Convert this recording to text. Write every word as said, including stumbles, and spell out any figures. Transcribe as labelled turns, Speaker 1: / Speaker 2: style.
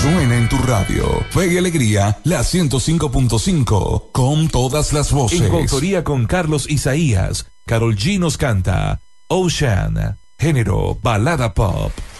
Speaker 1: Suena en tu radio. Fe y Alegría, la ciento cinco punto cinco, con todas las voces.
Speaker 2: En coautoría con Carlos Isaías, Karol G nos canta Ocean, género balada pop.